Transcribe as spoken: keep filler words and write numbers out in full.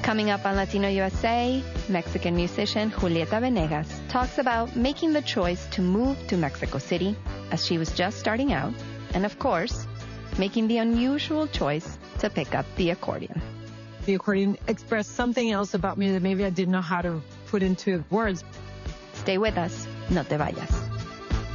Coming up on Latino U S A, Mexican musician Julieta Venegas talks about making the choice to move to Mexico City as she was just starting out, and of course, making the unusual choice to pick up the accordion. The accordion expressed something else about me that maybe I didn't know how to put into words. Stay with us. No te vayas.